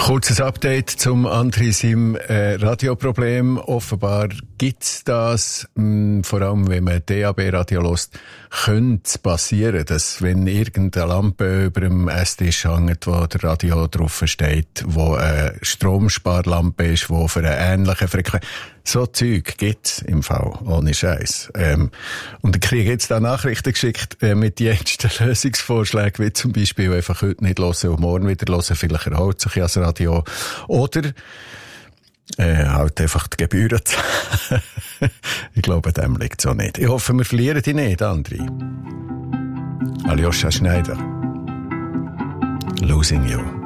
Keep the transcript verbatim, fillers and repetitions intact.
Kurzes Update zum André seinem äh, Radioproblem. Offenbar gibt's das, mh, vor allem wenn man D A B-Radio hört, könnte es passieren, dass wenn irgendeine Lampe über dem Esstisch hängt, wo der Radio drauf steht, wo eine Stromsparlampe ist, wo für eine ähnliche Frequenz, so Zeug gibt's im Fall, ohne Scheiß. Ähm, und ich kriege jetzt da Nachrichten geschickt äh, mit jensten Lösungsvorschlägen, wie zum Beispiel einfach heute nicht hören und morgen wieder hören, vielleicht erholt sich ja das Radio. Oder äh, halt einfach die Gebühren zahlen. Ich glaube, dem liegt's auch nicht. Ich hoffe, wir verlieren die nicht, André. Aljoscha Schneider. Losing You.